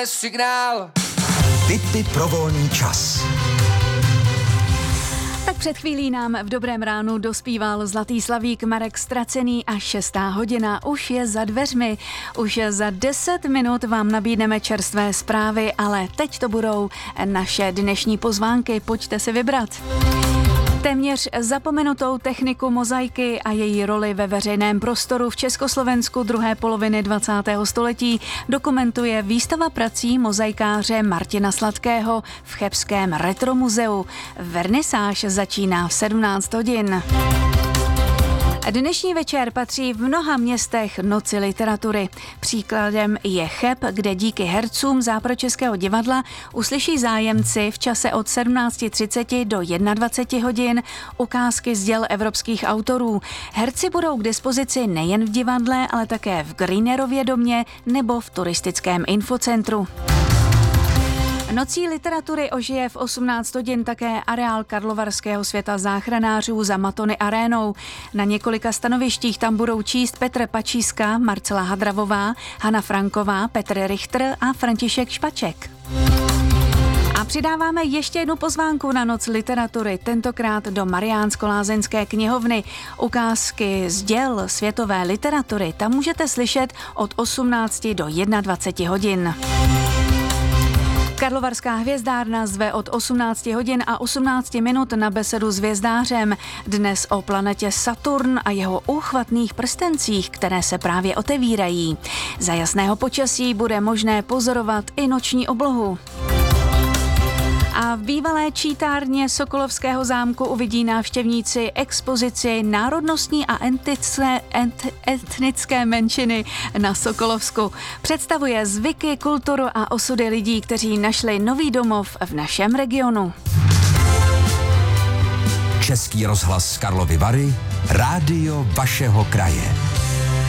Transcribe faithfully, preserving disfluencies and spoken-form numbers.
Signál. Tipy pro volný čas. Tak před chvílí nám v Dobrém ránu dospíval Zlatý slavík Marek Stracený a šestá hodina už je za dveřmi. Už za deset minut vám nabídneme čerstvé zprávy, ale teď to budou naše dnešní pozvánky. Pojďte si vybrat. Téměř zapomenutou techniku mozaiky a její roli ve veřejném prostoru v Československu druhé poloviny dvacátého století dokumentuje výstava prací mozaikáře Martina Sladkého v chebském Retromuzeu. Vernisáž začíná v sedmnáct hodin. Dnešní večer patří v mnoha městech Noci literatury. Příkladem je Cheb, kde díky hercům Západočeského divadla uslyší zájemci v čase od sedmnáct třicet do dvacet jedna hodin ukázky z děl evropských autorů. Herci budou k dispozici nejen v divadle, ale také v Greenerově domě nebo v turistickém infocentru. Nocí literatury ožije v osmnáct hodin také areál Karlovarského světa záchranářů za Matony arénou. Na několika stanovištích tam budou číst Petr Pačíska, Marcela Hadravová, Hana Franková, Petr Richter a František Špaček. A přidáváme ještě jednu pozvánku na Noc literatury, tentokrát do Mariánsko-Lázeňské knihovny. Ukázky z děl světové literatury tam můžete slyšet od osmnácti do dvacet jedna hodin. Karlovarská hvězdárna zve od osmnácti hodin a osmnácti minut na besedu s hvězdářem. Dnes o planetě Saturn a jeho úchvatných prstencích, které se právě otevírají. Za jasného počasí bude možné pozorovat i noční oblohu. A v bývalé čítárně Sokolovského zámku uvidí návštěvníci expozici národnostní a entice, ent, etnické menšiny na Sokolovsku. Představuje zvyky, kulturu a osudy lidí, kteří našli nový domov v našem regionu. Český rozhlas Karlovy Vary, rádio vašeho kraje.